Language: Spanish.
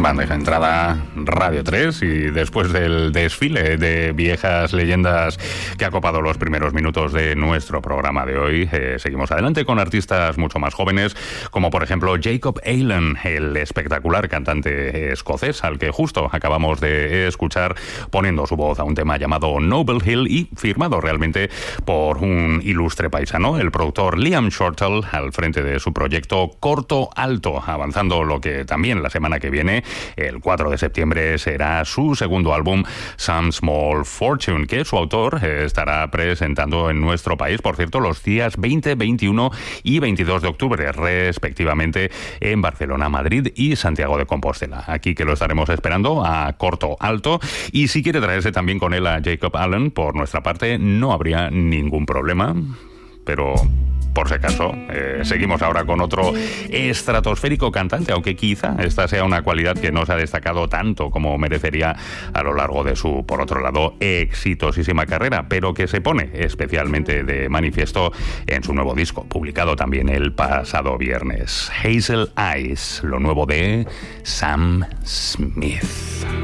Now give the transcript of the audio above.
Bandeja de entrada Radio 3 y después del desfile de viejas leyendas que ha copado los primeros minutos de nuestro programa de hoy, seguimos adelante con artistas mucho más jóvenes, como por ejemplo Jacob Aylan, el espectacular cantante escocés al que justo acabamos de escuchar poniendo su voz a un tema llamado Noble Hill y firmado realmente por un ilustre paisano, el productor Liam Shortall, al frente de su proyecto Corto Alto, avanzando lo que también la semana que viene, el 4 de septiembre, será su segundo álbum, Some Small Fortune, que su autor estará presentando en nuestro país, por cierto, los días 20, 21 y 22 de octubre, respectivamente, en Barcelona, Madrid y Santiago de Compostela. Aquí que lo estaremos esperando a Corto Alto, y si quiere traerse también con él a Jacob Aylan, por nuestra parte no habría ningún problema, pero por si acaso, seguimos ahora con otro estratosférico cantante, aunque quizá esta sea una cualidad que no se ha destacado tanto como merecería a lo largo de su, por otro lado, exitosísima carrera, pero que se pone especialmente de manifiesto en su nuevo disco, publicado también el pasado viernes. Hazel Eyes, lo nuevo de Sam Smith.